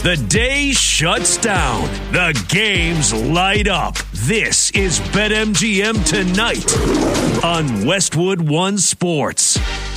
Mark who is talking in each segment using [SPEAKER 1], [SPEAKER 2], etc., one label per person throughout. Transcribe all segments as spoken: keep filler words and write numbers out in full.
[SPEAKER 1] The day shuts down. The games light up. This is BetMGM Tonight on Westwood One Sports.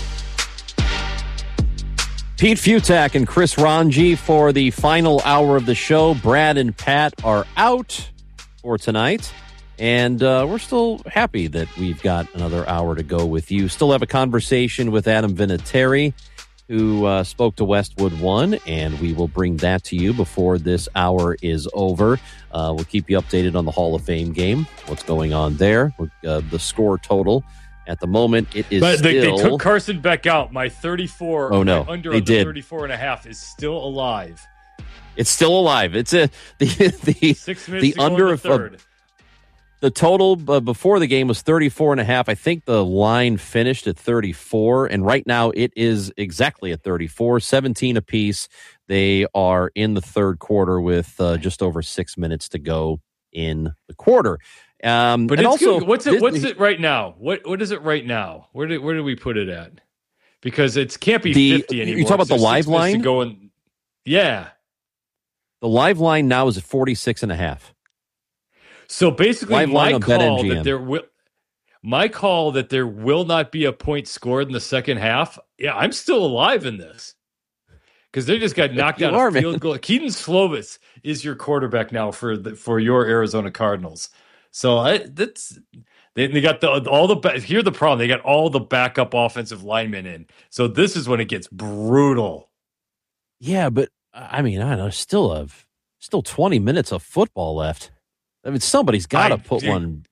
[SPEAKER 2] Pete Fiutak and Chris Ranji for the final hour of the show. Brad and Pat are out for tonight. And uh, we're still happy that we've got another hour to go with you. Still have a conversation with Adam Vinatieri, who uh, spoke to Westwood One, and we will bring that to you before this hour is over. Uh, we'll keep you updated on the Hall of Fame game, what's going on there, uh, the score total. At the moment, it is
[SPEAKER 3] but they,
[SPEAKER 2] still...
[SPEAKER 3] they took Carson Beck out. My thirty-four,
[SPEAKER 2] oh, no,
[SPEAKER 3] my under
[SPEAKER 2] they
[SPEAKER 3] on the
[SPEAKER 2] did.
[SPEAKER 3] thirty-four and a half is still alive.
[SPEAKER 2] It's still alive. It's a the the,
[SPEAKER 3] Six minutes
[SPEAKER 2] the
[SPEAKER 3] to go
[SPEAKER 2] under
[SPEAKER 3] in the
[SPEAKER 2] of
[SPEAKER 3] third.
[SPEAKER 2] The total uh, before the game was thirty-four and a half. I think the line finished at thirty-four, and right now it is exactly at thirty-four, seventeen apiece. They are in the third quarter with uh, just over six minutes to go in the quarter. Um,
[SPEAKER 3] but
[SPEAKER 2] and
[SPEAKER 3] it's
[SPEAKER 2] also,
[SPEAKER 3] good. what's it?
[SPEAKER 2] this,
[SPEAKER 3] What's it right now? What What is it right now? Where did Where did we put it at? Because it can't be
[SPEAKER 2] the,
[SPEAKER 3] fifty anymore.
[SPEAKER 2] You talk about the live line?
[SPEAKER 3] Going, yeah.
[SPEAKER 2] The live line now is at forty-six and a half.
[SPEAKER 3] So basically,
[SPEAKER 2] live
[SPEAKER 3] my
[SPEAKER 2] line
[SPEAKER 3] call that there will, my call that there will not be a point scored in the second half. Yeah, I'm still alive in this because they just got knocked out
[SPEAKER 2] are,
[SPEAKER 3] a field
[SPEAKER 2] man.
[SPEAKER 3] goal. Keaton Slovis is your quarterback now for the, for your Arizona Cardinals. So I, that's they, they got the all the here's the problem. They got all the backup offensive linemen in. So this is when it gets brutal.
[SPEAKER 2] Yeah, but I mean, I don't know. Still have still twenty minutes of football left. I mean, somebody's got to put
[SPEAKER 3] dude,
[SPEAKER 2] one,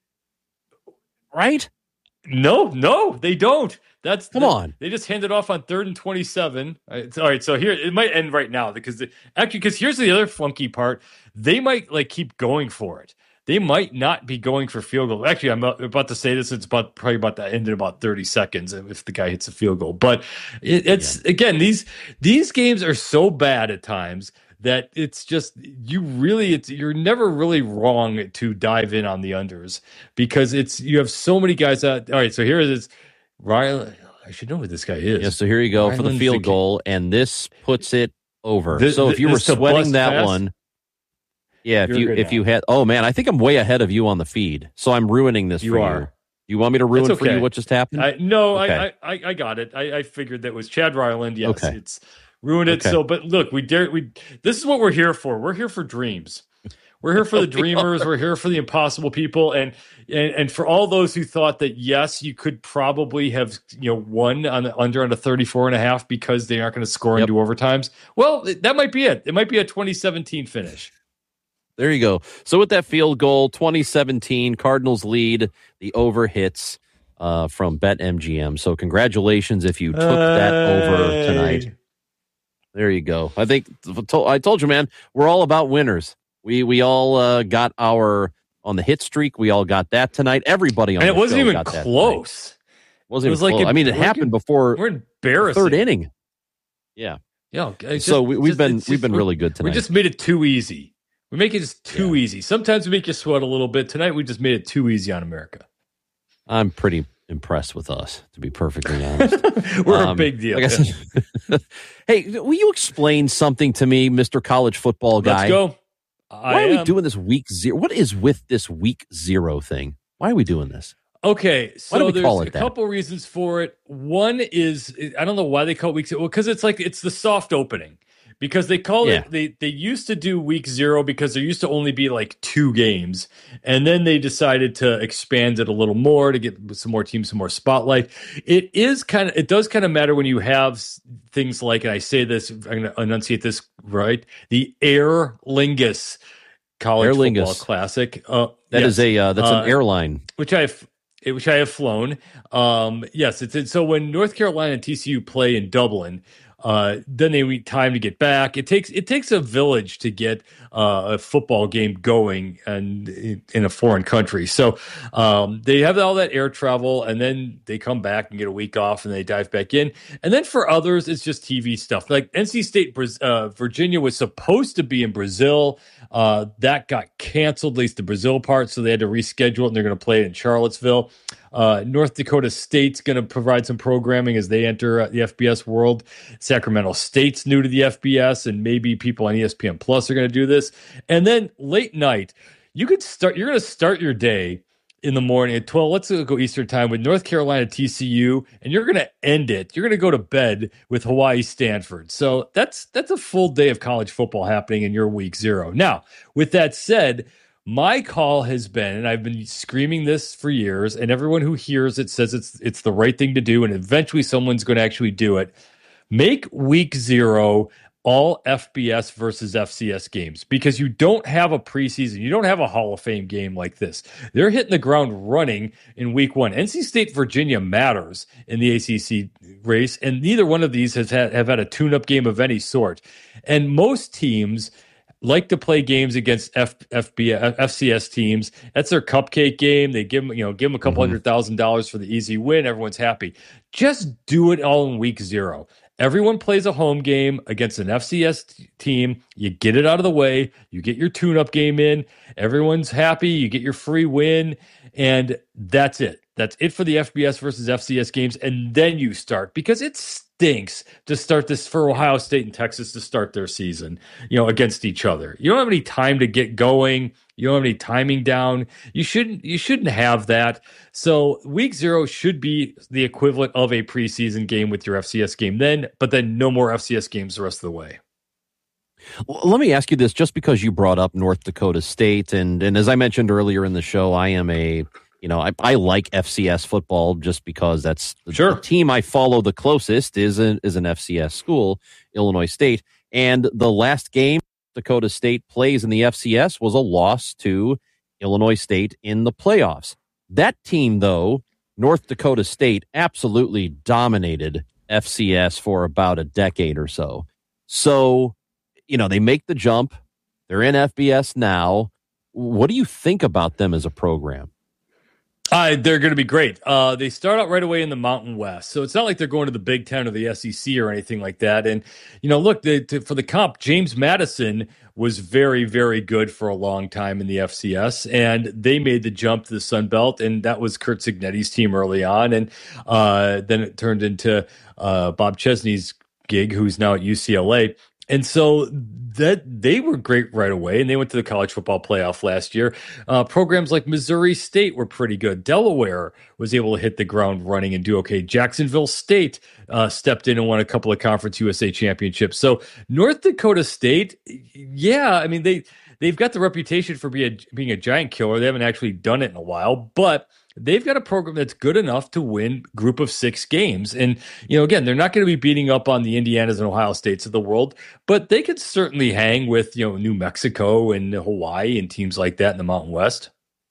[SPEAKER 2] right?
[SPEAKER 3] No, no, they don't. That's
[SPEAKER 2] come
[SPEAKER 3] the,
[SPEAKER 2] on.
[SPEAKER 3] They just handed off on third and twenty-seven. All right, all right, so here it might end right now because the, actually, because here's the other funky part. They might like keep going for it. They might not be going for field goal. Actually, I'm about to say this. It's about probably about to end in about thirty seconds if the guy hits a field goal. But it, it's yeah. again these these games are so bad at times that it's just you really it's you're never really wrong to dive in on the unders because it's you have so many guys that all right. So here it is, Ryan. I should know who this guy is.
[SPEAKER 2] Yeah. So here you go
[SPEAKER 3] Ryland
[SPEAKER 2] for the field
[SPEAKER 3] Vicky.
[SPEAKER 2] goal, and this puts it over.
[SPEAKER 3] This,
[SPEAKER 2] so if you were
[SPEAKER 3] this
[SPEAKER 2] sweating that
[SPEAKER 3] pass?
[SPEAKER 2] one. Yeah, if
[SPEAKER 3] You're
[SPEAKER 2] you
[SPEAKER 3] good
[SPEAKER 2] if
[SPEAKER 3] now.
[SPEAKER 2] you had oh man, I think I'm way ahead of you on the feed, so I'm ruining this
[SPEAKER 3] You
[SPEAKER 2] for
[SPEAKER 3] are.
[SPEAKER 2] you. You want me to ruin
[SPEAKER 3] That's
[SPEAKER 2] for
[SPEAKER 3] okay.
[SPEAKER 2] you what just happened?
[SPEAKER 3] I, no,
[SPEAKER 2] Okay.
[SPEAKER 3] I, I I got it. I, I figured that was Chad Ryland. Yes,
[SPEAKER 2] Okay.
[SPEAKER 3] it's ruined it.
[SPEAKER 2] Okay.
[SPEAKER 3] So, but look, we dare we. This is what we're here for. We're here for dreams. We're here for the dreamers. We're here for the impossible people, and, and and for all those who thought that yes, you could probably have you know won on the under on a thirty-four and a half because they aren't going to score
[SPEAKER 2] Yep.
[SPEAKER 3] into overtimes. Well, that might be it. It might be a twenty seventeen finish.
[SPEAKER 2] There you go. So with that field goal, twenty seventeen, Cardinals lead. The over hits uh, from BetMGM. So congratulations if you took that over tonight. There you go. I think I told you, man, we're all about winners. We we all uh, got our on the hit streak. We all got that tonight. Everybody on
[SPEAKER 3] And
[SPEAKER 2] the
[SPEAKER 3] it wasn't
[SPEAKER 2] show
[SPEAKER 3] even
[SPEAKER 2] got that
[SPEAKER 3] close.
[SPEAKER 2] tonight. Wasn't
[SPEAKER 3] It was
[SPEAKER 2] even
[SPEAKER 3] like
[SPEAKER 2] close.
[SPEAKER 3] a-
[SPEAKER 2] I mean, it
[SPEAKER 3] we're
[SPEAKER 2] happened
[SPEAKER 3] good-
[SPEAKER 2] before
[SPEAKER 3] We're
[SPEAKER 2] the
[SPEAKER 3] embarrassing.
[SPEAKER 2] third inning. Yeah.
[SPEAKER 3] Yeah, it's
[SPEAKER 2] so
[SPEAKER 3] just-
[SPEAKER 2] we, we've
[SPEAKER 3] just-
[SPEAKER 2] been
[SPEAKER 3] it's
[SPEAKER 2] we've
[SPEAKER 3] just-
[SPEAKER 2] been
[SPEAKER 3] we-
[SPEAKER 2] really good tonight.
[SPEAKER 3] We just made it too easy. We make it just too
[SPEAKER 2] Yeah.
[SPEAKER 3] easy. Sometimes we make you sweat a little bit. Tonight we just made it too easy on America.
[SPEAKER 2] I'm pretty impressed with us, to be perfectly honest.
[SPEAKER 3] We're a
[SPEAKER 2] Um,
[SPEAKER 3] big deal.
[SPEAKER 2] like I said- hey, will you explain something to me, Mister College Football Guy?
[SPEAKER 3] Let's go. I
[SPEAKER 2] Why are we
[SPEAKER 3] am.
[SPEAKER 2] doing this week zero? What is with this week zero thing? Why are we doing this?
[SPEAKER 3] Okay,
[SPEAKER 2] Why do
[SPEAKER 3] so
[SPEAKER 2] we
[SPEAKER 3] there's
[SPEAKER 2] call
[SPEAKER 3] a
[SPEAKER 2] it that?
[SPEAKER 3] couple reasons for it. One is I don't know why they call it week zero because it's like it's the soft opening. Because they call
[SPEAKER 2] Yeah.
[SPEAKER 3] it they they used to do week zero because there used to only be like two games, and then they decided to expand it a little more to get some more teams, some more spotlight. It is kind of it does kind of matter when you have s- things like, and I say this, I'm going to enunciate this right, the Aer Lingus College
[SPEAKER 2] Aer
[SPEAKER 3] Football
[SPEAKER 2] Lingus.
[SPEAKER 3] Classic. Uh,
[SPEAKER 2] That
[SPEAKER 3] yes.
[SPEAKER 2] is a uh, that's
[SPEAKER 3] Uh,
[SPEAKER 2] an airline.
[SPEAKER 3] which I have, which I have flown. Um, yes, it's, it's so when North Carolina and T C U play in Dublin, uh, then they need time to get back. It takes it takes a village to get uh, a football game going and in, in a foreign country. So um, they have all that air travel, and then they come back and get a week off, and they dive back in. And then for others, it's just T V stuff. Like N C State, Braz- uh, Virginia was supposed to be in Brazil. Uh, that got canceled, at least the Brazil part, so they had to reschedule it, and they're going to play it in Charlottesville. Uh, North Dakota State's going to provide some programming as they enter uh, the F B S world. Sacramento State's new to the F B S, and maybe people on E S P N Plus are going to do this. And then late night, you could start. You're going to start your day in the morning at twelve. Let's go Eastern time with North Carolina T C U, and you're going to end it. You're going to go to bed with Hawaii Stanford. So that's that's a full day of college football happening in your week zero. Now, with that said, my call has been, and I've been screaming this for years, and everyone who hears it says it's it's the right thing to do, and eventually someone's going to actually do it. Make week zero all F B S versus F C S games, because you don't have a preseason. You don't have a Hall of Fame game like this. They're hitting the ground running in week one. N C State, Virginia matters in the A C C race, and neither one of these has had, have had a tune-up game of any sort. And most teams like to play games against F, FB, F C S teams. That's their cupcake game. They give them, you know, give them a couple mm-hmm. hundred thousand dollars for the easy win. Everyone's happy. Just do it all in week zero. Everyone plays a home game against an F C S t- team. You get it out of the way. You get your tune-up game in. Everyone's happy. You get your free win, and that's it. That's it for the F B S versus F C S games, and then you start, because it stinks to start this for Ohio State and Texas to start their season, you know, against each other. You don't have any time to get going. You don't have any timing down. You shouldn't. You shouldn't have that. So week zero should be the equivalent of a preseason game with your F C S game. Then, but then no more F C S games the rest of the way.
[SPEAKER 2] Well, let me ask you this, just because you brought up North Dakota State, and and as I mentioned earlier in the show, I am a You know, I, I like F C S football just because that's the,
[SPEAKER 3] sure.
[SPEAKER 2] the team I follow the closest is an, is an F C S school, Illinois State. And the last game Dakota State plays in the F C S was a loss to Illinois State in the playoffs. That team, though, North Dakota State, absolutely dominated F C S for about a decade or so. So, you know, they make the jump. They're in F B S now. What do you think about them as a program?
[SPEAKER 3] Uh, they're going to be great. Uh, they start out right away in the Mountain West. So it's not like they're going to the Big Ten or the S E C or anything like that. And, you know, look, the, to, for the comp, James Madison was very, very good for a long time in the F C S. And they made the jump to the Sun Belt. And that was Curt Cignetti's team early on. And uh, then it turned into uh, Bob Chesney's gig, who's now at U C L A. And so that they were great right away, and they went to the college football playoff last year. Uh, programs like Missouri State were pretty good. Delaware was able to hit the ground running and do okay. Jacksonville State uh, stepped in and won a couple of Conference U S A championships. So North Dakota State, yeah, I mean, they, they've got the reputation for being a, being a giant killer. They haven't actually done it in a while, but they've got a program that's good enough to win group of six games. And, you know, again, they're not going to be beating up on the Indianas and Ohio States of the world, but they could certainly hang with, you know, New Mexico and Hawaii and teams like that in the Mountain West.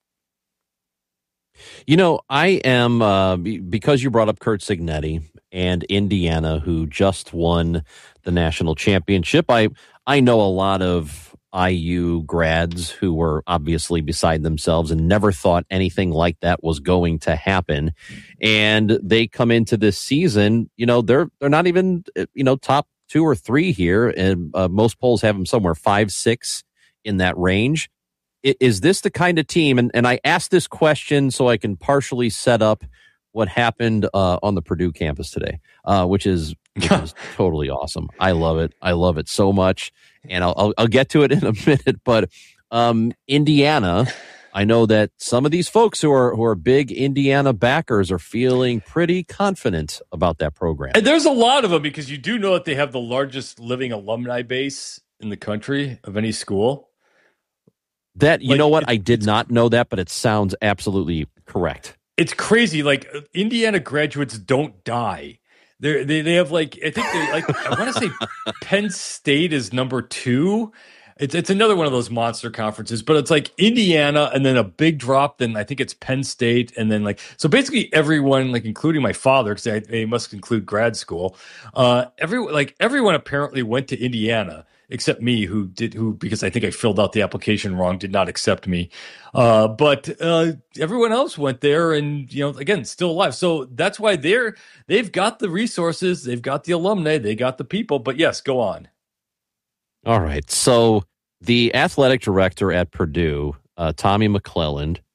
[SPEAKER 2] You know, I am, uh, because you brought up Curt Cignetti and Indiana, who just won the national championship. I, I know a lot of I U grads who were obviously beside themselves and never thought anything like that was going to happen. And they come into this season, you know, they're, they're not even, you know, top two or three here. And uh, most polls have them somewhere five, six in that range. Is this the kind of team? And, and I asked this question so I can partially set up what happened uh, on the Purdue campus today, uh, which is, which is totally awesome. I love it. I love it so much. And I'll, I'll, I'll get to it in a minute. But um, Indiana, I know that some of these folks who are who are big Indiana backers are feeling pretty confident about that program.
[SPEAKER 3] And there's a lot of them, because you do know that they have the largest living alumni base in the country of any school.
[SPEAKER 2] That, you
[SPEAKER 3] like,
[SPEAKER 2] know what?
[SPEAKER 3] it,
[SPEAKER 2] I did not know that, but it sounds absolutely correct.
[SPEAKER 3] It's crazy. Like, Indiana graduates don't die. They're, they they have like I think they like I want to say Penn State is number two. It's it's another one of those monster conferences, but it's like Indiana and then a big drop. Then I think it's Penn State, and then like so basically everyone, like including my father, because they, they must include grad school. Uh, every like everyone apparently went to Indiana except me, who did who because I think I filled out the application wrong, did not accept me. Uh, but uh, everyone else went there, and you know, again, still alive. So that's why they're they've got the resources, they've got the alumni, they got the people. But yes, go on.
[SPEAKER 2] All right. So the athletic director at Purdue, uh, Tommy McClelland,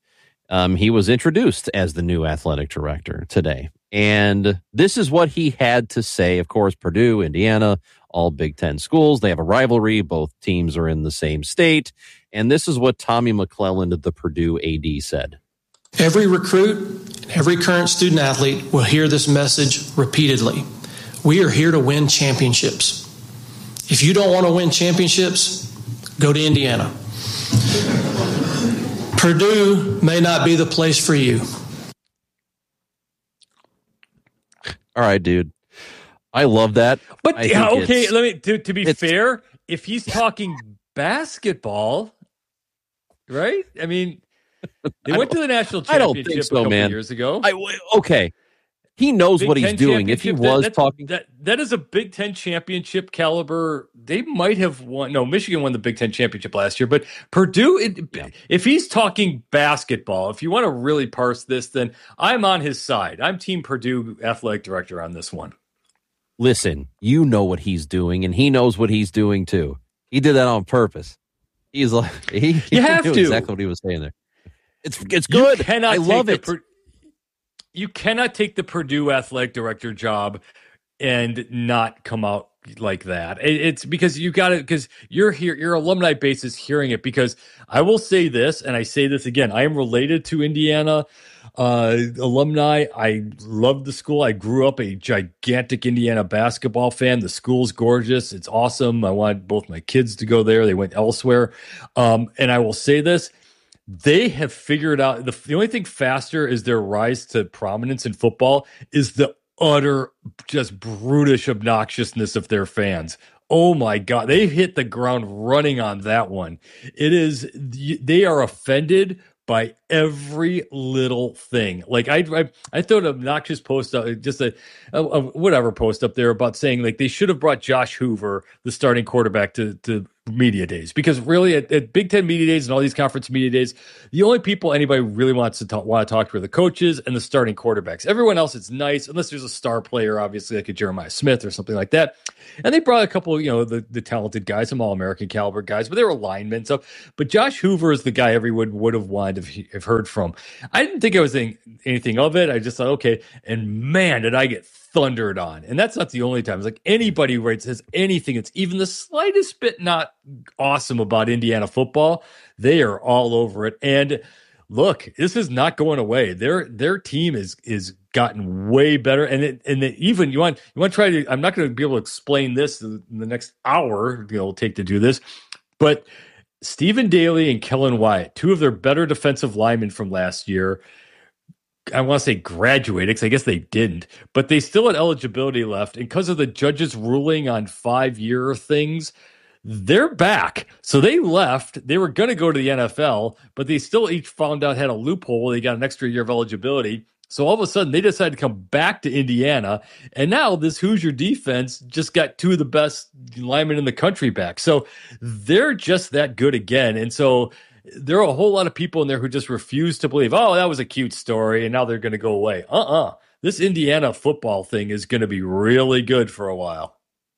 [SPEAKER 2] Um, he was introduced as the new athletic director today. And this is what he had to say. Of course, Purdue, Indiana, all Big Ten schools. They have a rivalry. Both teams are in the same state. And this is what Tommy McClelland, the Purdue A D, said.
[SPEAKER 4] Every recruit, every current student athlete will hear this message repeatedly. We are here to win championships. If you don't want to win championships, go to Indiana. Purdue may not be the place for you.
[SPEAKER 2] All right, dude. I love that.
[SPEAKER 3] But yeah, okay, let me to, to be
[SPEAKER 2] it's,
[SPEAKER 3] fair, if he's talking basketball, right? I mean, they I went to the national championship I don't think so, a couple
[SPEAKER 2] man.
[SPEAKER 3] years ago.
[SPEAKER 2] I, okay. He knows
[SPEAKER 3] Big
[SPEAKER 2] what he's doing. If he was
[SPEAKER 3] that,
[SPEAKER 2] talking,
[SPEAKER 3] that that is a Big Ten championship caliber. They might have won. No, Michigan won the Big Ten championship last year, but Purdue. It, yeah. If he's talking basketball, if you want to really parse this, then I'm on his side. I'm Team Purdue athletic director on this one.
[SPEAKER 2] Listen, you know what he's doing, and he knows what he's doing too. He did that on purpose. He's like he, he
[SPEAKER 3] you have
[SPEAKER 2] knew
[SPEAKER 3] to
[SPEAKER 2] exactly what he was saying there. It's it's good. I love it.
[SPEAKER 3] Per- You cannot take the Purdue athletic director job and not come out like that. It's because you got it because you're here, your alumni base is hearing it. Because I will say this, and I say this again, I am related to Indiana uh, alumni. I love the school. I grew up a gigantic Indiana basketball fan. The school's gorgeous. It's awesome. I want both my kids to go there. They went elsewhere. Um, and I will say this. They have figured out the, the only thing faster is their rise to prominence in football is the utter just brutish obnoxiousness of their fans. Oh my God. They hit the ground running on that one. It is, they are offended by every little thing. Like I, I, I threw an obnoxious post up, just a, a, a whatever post up there about saying like they should have brought Josh Hoover, the starting quarterback, to to media days, because really at, at Big Ten media days and all these conference media days, the only people anybody really wants to talk, want to talk to are the coaches and the starting quarterbacks. Everyone else, it's nice unless there's a star player, obviously like a Jeremiah Smith or something like that. And they brought a couple of, you know, the, the talented guys, some All-American caliber guys, but they were linemen and stuff. But Josh Hoover is the guy everyone would have wanted to have heard from. I didn't think I was thinking anything of it. I just thought, okay. And man, did I get thundered on. And that's not the only time. It's like anybody who writes says anything that's even the slightest bit not awesome about Indiana football, they are all over it. And look, this is not going away. Their their team is is gotten way better. And it, and it, even you want you want to try to. I'm not going to be able to explain this in the next hour. It'll take to do this, but Stephen Daly and Kellen Wyatt, two of their better defensive linemen from last year, I want to say graduated, because I guess they didn't, but they still had eligibility left. And because of the judge's ruling on five-year things, they're back. So they left. They were going to go to the N F L, but they still each found out had a loophole where they got an extra year of eligibility. So all of a sudden, they decided to come back to Indiana. And now this Hoosier defense just got two of the best linemen in the country back. So they're just that good again. And so there are a whole lot of people in there who just refuse to believe, oh, that was a cute story, and now they're going to go away. Uh-uh. This Indiana football thing is going to be really good for a while.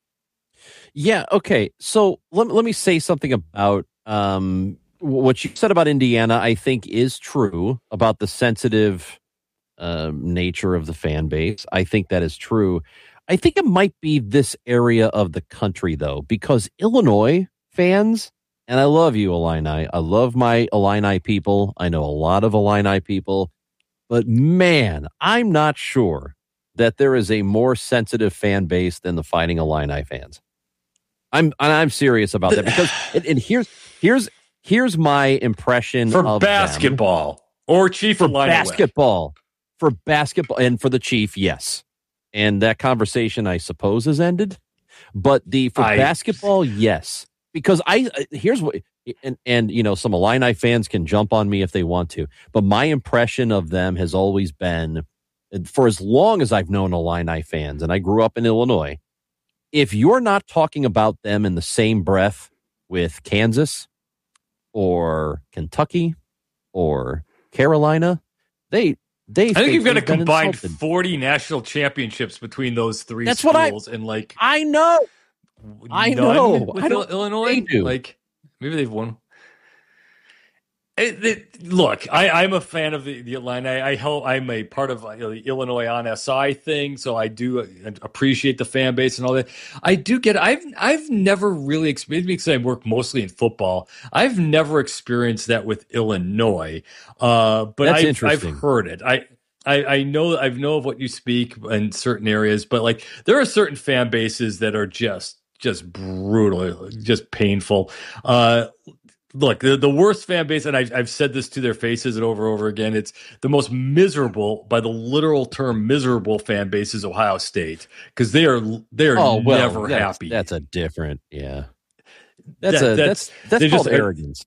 [SPEAKER 2] Yeah, okay. So let, let me say something about um, what you said about Indiana, I think is true about the sensitive uh, nature of the fan base. I think that is true. I think it might be this area of the country, though, because Illinois fans, and I love you, Illini. I love my Illini people. I know a lot of Illini people. But, man, I'm not sure that there is a more sensitive fan base than the Fighting Illini fans. I'm I'm serious about that because and, and here's here's here's my impression
[SPEAKER 3] for
[SPEAKER 2] of
[SPEAKER 3] basketball
[SPEAKER 2] them.
[SPEAKER 3] or Chief
[SPEAKER 2] for
[SPEAKER 3] Illini
[SPEAKER 2] basketball
[SPEAKER 3] West.
[SPEAKER 2] for basketball and for the Chief, yes. And that conversation, I suppose, has ended. But the for I, basketball, yes, because I here's what and and you know some Illini fans can jump on me if they want to, but my impression of them has always been, for as long as I've known Illini fans, and I grew up in Illinois. If you're not talking about them in the same breath with Kansas or Kentucky or Carolina, they they.
[SPEAKER 3] I think you've got to combine insulted. forty national championships between those three That's schools, what I, and like
[SPEAKER 2] I know, I know.
[SPEAKER 3] With
[SPEAKER 2] I don't,
[SPEAKER 3] Illinois,
[SPEAKER 2] they do.
[SPEAKER 3] Like maybe they've won. It, it, look, I, I'm a fan of the, the Illini. I, I help. I'm a part of you know, the Illinois on S I thing, so I do appreciate the fan base and all that. I do get. I've I've never really experienced because I work mostly in football. I've never experienced that with Illinois, uh, but
[SPEAKER 2] That's
[SPEAKER 3] I've,
[SPEAKER 2] interesting.
[SPEAKER 3] I've heard it. I. I, I know I know of what you speak in certain areas, but like there are certain fan bases that are just just brutal, just painful. Uh, look, the, the worst fan base, and I've, I've said this to their faces and over and over again, it's the most miserable, by the literal term, miserable fan base is Ohio State because they are they are
[SPEAKER 2] oh, well,
[SPEAKER 3] never
[SPEAKER 2] that's,
[SPEAKER 3] happy.
[SPEAKER 2] That's a different, yeah. That's
[SPEAKER 3] that,
[SPEAKER 2] a
[SPEAKER 3] that's
[SPEAKER 2] that's that's called
[SPEAKER 3] just,
[SPEAKER 2] arrogance.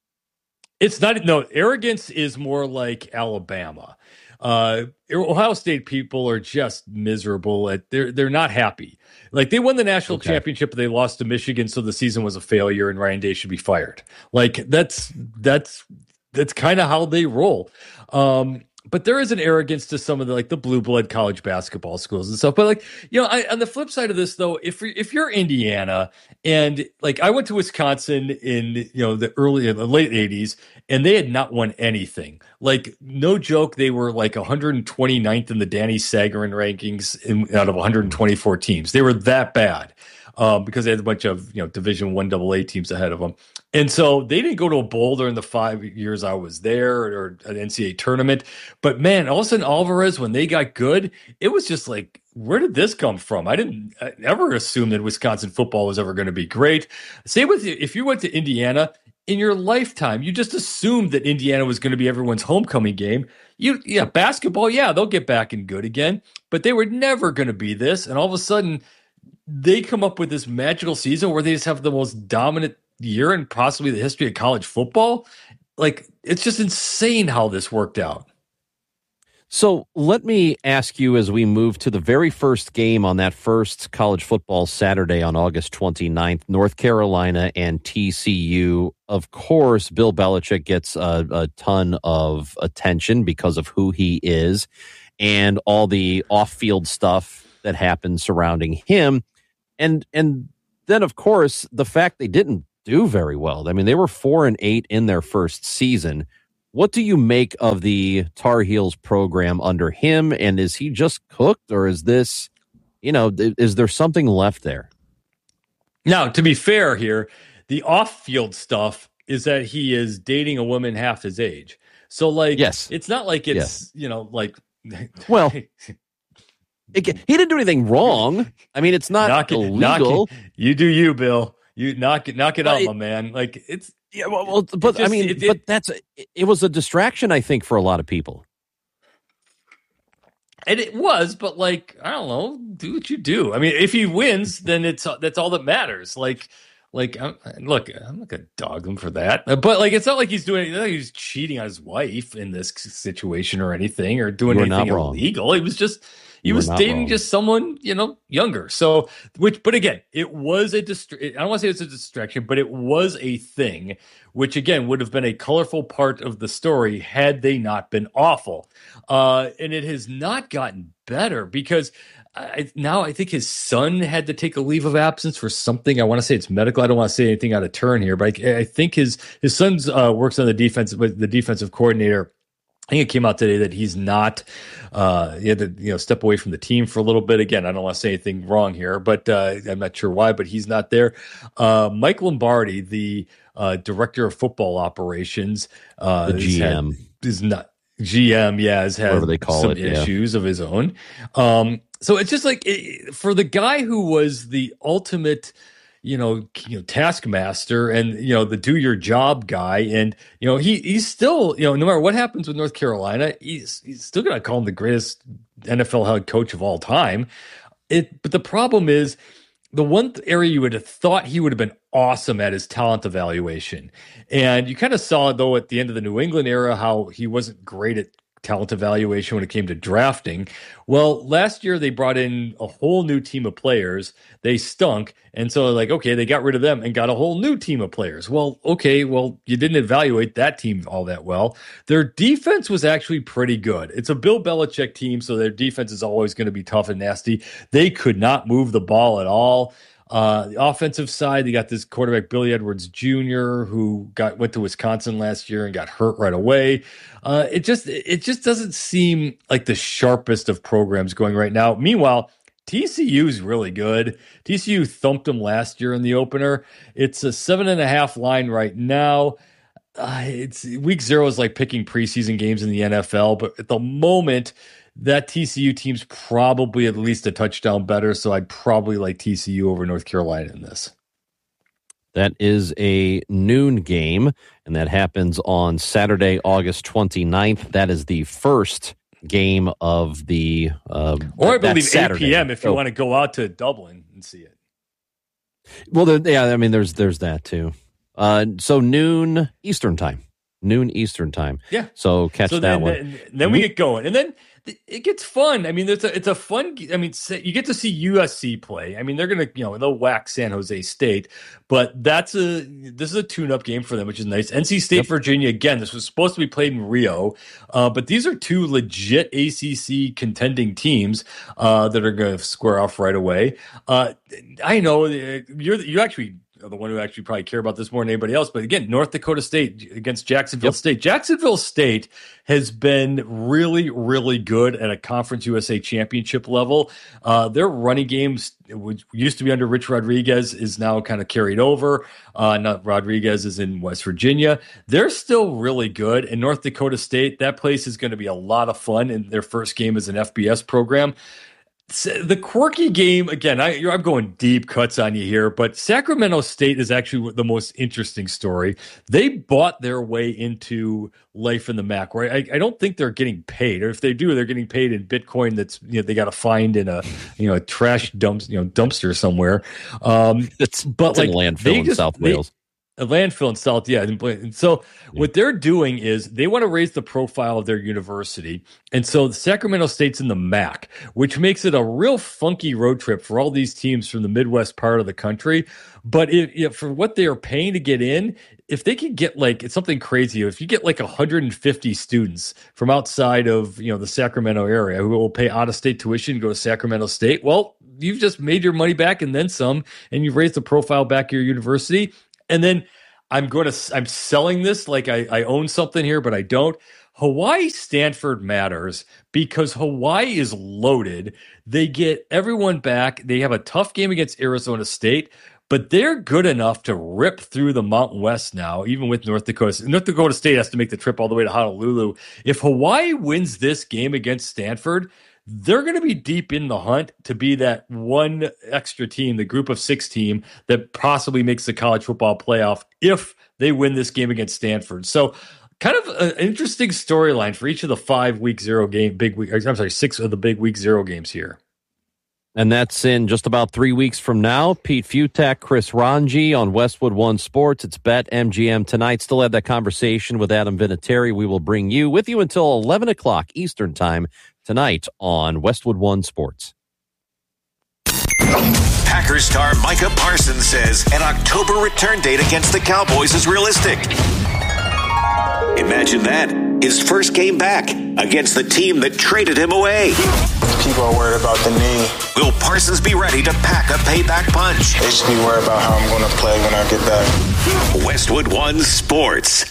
[SPEAKER 3] It's not. No, arrogance is more like Alabama. Uh, Ohio State people are just miserable. At they're they're not happy. Like they won the national
[SPEAKER 2] okay.
[SPEAKER 3] championship, but they lost to Michigan, so the season was a failure, and Ryan Day should be fired. Like that's that's that's kind of how they roll. Um, but there is an arrogance to some of the like the blue blood college basketball schools and stuff. But like you know, I, on the flip side of this, though, if if you're Indiana and like I went to Wisconsin in you know the early the late eighties. And they had not won anything. Like, no joke, they were like one hundred twenty-ninth in the Danny Sagarin rankings in, out of one hundred twenty-four teams. They were that bad um, because they had a bunch of you know Division One double A teams ahead of them. And so they didn't go to a bowl during the five years I was there or an N C double A tournament. But man, all of a sudden Alvarez, when they got good, it was just like, where did this come from? I didn't I ever assume that Wisconsin football was ever going to be great. Same with you. If you went to Indiana, in your lifetime, you just assumed that Indiana was going to be everyone's homecoming game. You, yeah, basketball, yeah, they'll get back and good again, but they were never going to be this. And all of a sudden, they come up with this magical season where they just have the most dominant year in possibly the history of college football. Like, it's just insane how this worked out.
[SPEAKER 2] So let me ask you as we move to the very first game on that first college football Saturday on August twenty-ninth, North Carolina and T C U. Of course, Bill Belichick gets a, a ton of attention because of who he is and all the off-field stuff that happened surrounding him. And and then, of course, the fact they didn't do very well. I mean, they were four and eight in their first season. What do you make of the Tar Heels program under him? And is he just cooked, or is this, you know, th- is there something left there?
[SPEAKER 3] Now, to be fair here, the off-field stuff is that he is dating a woman half his age. So, like,
[SPEAKER 2] yes.
[SPEAKER 3] It's not like it's,
[SPEAKER 2] yes.
[SPEAKER 3] you know, like,
[SPEAKER 2] well, it, he didn't do anything wrong. I mean, it's not knock it, illegal.
[SPEAKER 3] Knock it, you do you, Bill. You knock it, knock it
[SPEAKER 2] but
[SPEAKER 3] out,
[SPEAKER 2] it,
[SPEAKER 3] my man. Like, it's.
[SPEAKER 2] Yeah, well, well but just, I mean, it, but that's it, it was a distraction, I think, for a lot of people.
[SPEAKER 3] And it was, but like, I don't know, do what you do. I mean, if he wins, then it's that's all that matters. Like, like, I'm, look, I'm not gonna dog him for that, but like, it's not like he's doing, like he's cheating on his wife in this situation or anything, or doing anything illegal. He was just. He was dating wrong. Just someone, you know, younger. So, which, but again, it was a distra- I don't want to say it's a distraction, but it was a thing, which again would have been a colorful part of the story had they not been awful. Uh, and it has not gotten better because I, now I think his son had to take a leave of absence for something. I want to say it's medical. I don't want to say anything out of turn here, but I, I think his his son's uh, works on the defense with the defensive coordinator. I think it came out today that he's not, uh, he had to, you know, step away from the team for a little bit. Again, I don't want to say anything wrong here, but uh, I'm not sure why, but he's not there. Uh, Mike Lombardi, the uh, director of football operations, uh,
[SPEAKER 2] the G M
[SPEAKER 3] had, is not G M. Yeah, has had
[SPEAKER 2] Whatever they call
[SPEAKER 3] some
[SPEAKER 2] it, yeah.
[SPEAKER 3] issues of his own. Um, so it's just like it, for the guy who was the ultimate, you know, you know, taskmaster and, you know, the do your job guy. And, you know, he he's still, you know, no matter what happens with North Carolina, he's he's still going to call him the greatest N F L head coach of all time. It, but the problem is the one area you would have thought he would have been awesome at is talent evaluation. And you kind of saw, though, at the end of the New England era, how he wasn't great at talent evaluation when it came to drafting. Well, last year they brought in a whole new team of players. They stunk. And so like, okay, they got rid of them and got a whole new team of players. Well, okay, well, you didn't evaluate that team all that well. Their defense was actually pretty good. It's a Bill Belichick team, so their defense is always going to be tough and nasty. They could not move the ball at all. Uh, the offensive side, they got this quarterback, Billy Edwards Junior, who got went to Wisconsin last year and got hurt right away. Uh, it just it just doesn't seem like the sharpest of programs going right now. Meanwhile, T C U is really good. T C U thumped them last year in the opener. It's a seven and a half line right now. Uh, it's week zero is like picking preseason games in the N F L, but at the moment, that T C U team's probably at least a touchdown better, so I'd probably like T C U over North Carolina in this.
[SPEAKER 2] That is a noon game, and that happens on Saturday, August twenty-ninth. That is the first game of the uh,
[SPEAKER 3] or I believe
[SPEAKER 2] Saturday.
[SPEAKER 3] eight p.m. if you
[SPEAKER 2] oh.
[SPEAKER 3] want to go out to Dublin and see it.
[SPEAKER 2] Well, there, yeah, I mean, there's there's that too. Uh, so noon Eastern time, noon Eastern time.
[SPEAKER 3] Yeah.
[SPEAKER 2] So catch
[SPEAKER 3] so
[SPEAKER 2] that
[SPEAKER 3] then,
[SPEAKER 2] one.
[SPEAKER 3] Then, then mm-hmm. we get going, and then it gets fun. I mean, it's a it's a fun. I mean, you get to see U S C play. I mean, they're gonna you know they'll whack San Jose State, but that's a this is a tune-up game for them, which is nice. N C State, yep. Virginia. Again, this was supposed to be played in Rio, uh, but these are two legit A C C contending teams uh, that are going to square off right away. Uh, I know you're you actually. The one who actually probably care about this more than anybody else. But again, North Dakota State against Jacksonville yep. State. Jacksonville State has been really, really good at a Conference U S A championship level. Uh, their running games, which used to be under Rich Rodriguez, is now kind of carried over. Uh, not Rodriguez is in West Virginia. They're still really good. And North Dakota State, that place is going to be a lot of fun. And their first game is an F B S program. The quirky game, again, I, I'm going deep cuts on you here, but Sacramento State is actually the most interesting story. They bought their way into life in the M A C, right? I, I don't think they're getting paid, or if they do, they're getting paid in Bitcoin that's you know they got to find in a you know a trash dump you know dumpster somewhere. Um,
[SPEAKER 2] it's
[SPEAKER 3] but
[SPEAKER 2] it's
[SPEAKER 3] like
[SPEAKER 2] a landfill in
[SPEAKER 3] just,
[SPEAKER 2] South
[SPEAKER 3] they,
[SPEAKER 2] Wales.
[SPEAKER 3] A landfill in South, yeah. And so what they're doing is they want to raise the profile of their university. And so Sacramento State's in the M A C, which makes it a real funky road trip for all these teams from the Midwest part of the country. But if, if for what they are paying to get in, if they could get like, it's something crazy. If you get like one hundred fifty students from outside of, you know, the Sacramento area who will pay out-of-state tuition, go to Sacramento State, well, you've just made your money back and then some, and you've raised the profile back of your university. And then I'm going to, I'm selling this like I, I own something here, but I don't. Hawaii Stanford matters because Hawaii is loaded. They get everyone back. They have a tough game against Arizona State, but they're good enough to rip through the Mountain West now, even with North Dakota. North Dakota State has to make the trip all the way to Honolulu. If Hawaii wins this game against Stanford, they're going to be deep in the hunt to be that one extra team, the group of six team that possibly makes the college football playoff if they win this game against Stanford. So kind of an interesting storyline for each of the five week zero game, big week, I'm sorry, six of the big week zero games here.
[SPEAKER 2] And that's in just about three weeks from now. Pete Futak, Chris Ranji on Westwood One Sports. It's BetMGM tonight. Still have that conversation with Adam Vinatieri. We will bring you with you until eleven o'clock Eastern time tonight on Westwood One Sports.
[SPEAKER 5] Packers star Micah Parsons says an October return date against the Cowboys is realistic. Imagine that. His first game back against the team that traded him away.
[SPEAKER 6] People are worried about the knee.
[SPEAKER 5] Will Parsons be ready to pack a payback punch?
[SPEAKER 6] They should be worried about how I'm going to play when I get back.
[SPEAKER 5] Westwood One Sports.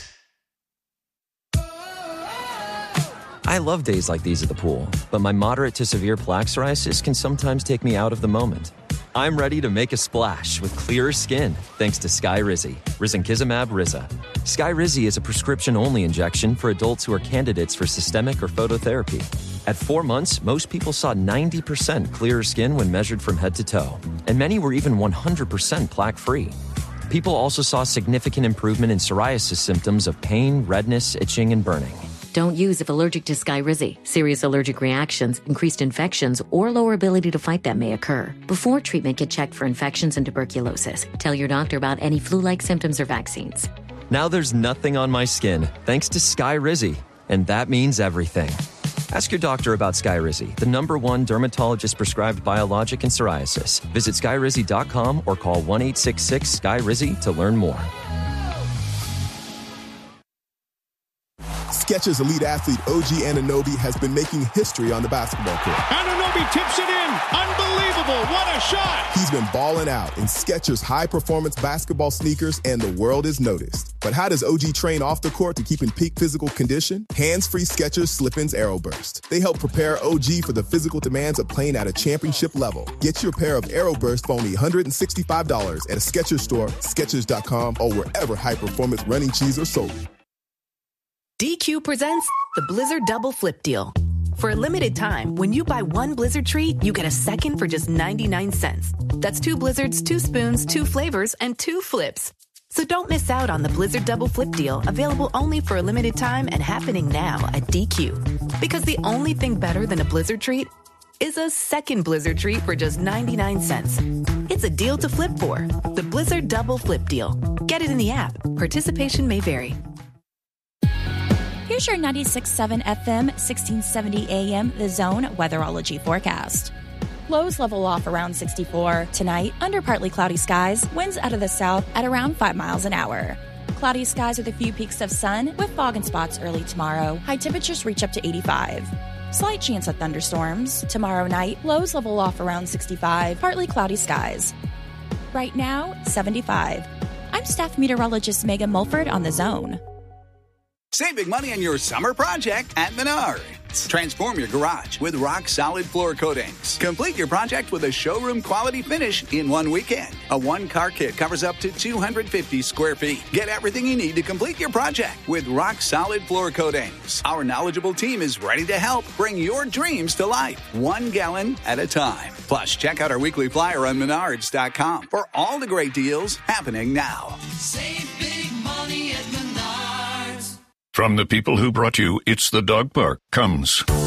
[SPEAKER 7] I love days like these at the pool, but my moderate to severe plaque psoriasis can sometimes take me out of the moment. I'm ready to make a splash with clearer skin thanks to Skyrizi, risankizumab Riza. Skyrizi is a prescription-only injection for adults who are candidates for systemic or phototherapy. At four months, most people saw ninety percent clearer skin when measured from head to toe, and many were even one hundred percent plaque-free. People also saw significant improvement in psoriasis symptoms of pain, redness, itching, and burning.
[SPEAKER 8] Don't use if allergic to Skyrizi. Serious allergic reactions, increased infections, or lower ability to fight them may occur. Before treatment, get checked for infections and tuberculosis. Tell your doctor about any flu-like symptoms or vaccines.
[SPEAKER 7] Now there's nothing on my skin thanks to Skyrizi, and that means everything. Ask your doctor about Skyrizi, the number one dermatologist-prescribed biologic in psoriasis. Visit skyrizi dot com or call one eight six six Skyrizi to learn more.
[SPEAKER 9] Skechers elite athlete O G Anunoby has been making history on the basketball court.
[SPEAKER 10] Anunoby tips it in. Unbelievable. What a shot.
[SPEAKER 9] He's been balling out in Skechers high-performance basketball sneakers, and the world is noticed. But how does O G train off the court to keep in peak physical condition? Hands-free Skechers Slip-ins Aeroburst. They help prepare O G for the physical demands of playing at a championship level. Get your pair of Aeroburst for only one hundred sixty-five dollars at a Skechers store, Skechers dot com, or wherever high-performance running shoes are sold.
[SPEAKER 11] D Q presents the Blizzard Double Flip Deal. For a limited time, when you buy one Blizzard treat, you get a second for just ninety-nine cents. That's two Blizzards, two spoons, two flavors, and two flips. So don't miss out on the Blizzard Double Flip Deal, available only for a limited time and happening now at D Q. Because the only thing better than a Blizzard treat is a second Blizzard treat for just ninety-nine cents. It's a deal to flip for. The Blizzard Double Flip Deal. Get it in the app. Participation may vary.
[SPEAKER 12] Here's your ninety-six point seven F M, sixteen seventy A M, The Zone weatherology forecast. Lows level off around sixty-four. Tonight, under partly cloudy skies, winds out of the south at around five miles an hour. Cloudy skies with a few peaks of sun, with fog in spots early tomorrow. High temperatures reach up to eighty-five. Slight chance of thunderstorms. Tomorrow night, lows level off around sixty-five, partly cloudy skies. Right now, seventy-five. I'm staff meteorologist Megan Mulford on The Zone.
[SPEAKER 13] Save big money on your summer project at Menards. Transform your garage with rock-solid floor coatings. Complete your project with a showroom-quality finish in one weekend. A one-car kit covers up to two hundred fifty square feet. Get everything you need to complete your project with rock-solid floor coatings. Our knowledgeable team is ready to help bring your dreams to life, one gallon at a time. Plus, check out our weekly flyer on Menards dot com for all the great deals happening now.
[SPEAKER 14] Save big money at Menards.
[SPEAKER 15] From the people who brought you It's the Dog Park comes